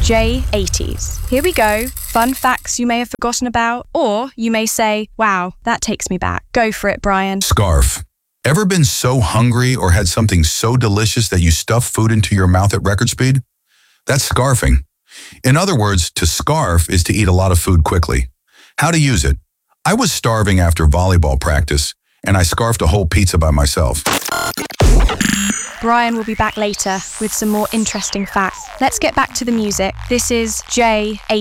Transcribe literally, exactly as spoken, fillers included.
J eighties. Here we go. Fun facts you may have forgotten about, or you may say, wow, that takes me back. Go for it, Brian. Scarf. Ever been so hungry or had something so delicious that you stuffed food into your mouth at record speed? That's scarfing. In other words, to scarf is to eat a lot of food quickly. How to use it. I was starving after volleyball practice, and I scarfed a whole pizza by myself. Brian will be back later with some more interesting facts. Let's get back to the music. This is J eighty.